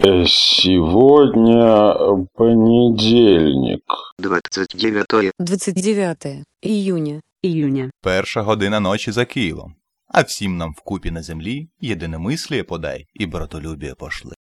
Сегодня понедельник. 29 июня. Перша година ночі за Києвом. А всім нам вкупі на землі єдиномисліє подай і братолюбіє пошли.